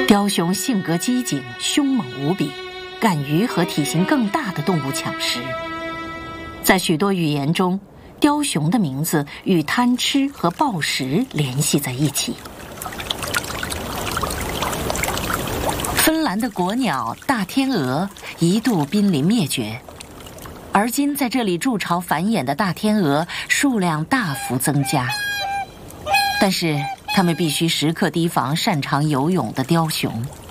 雕熊性格机警，凶猛无比，敢于和体型更大的动物抢食。在许多语言中，雕熊的名字与贪吃和暴食联系在一起。芬兰的国鸟大天鹅一度濒临灭绝，而今在这里筑巢繁衍的大天鹅数量大幅增加。但是它们必须时刻提防擅长游泳的雕熊。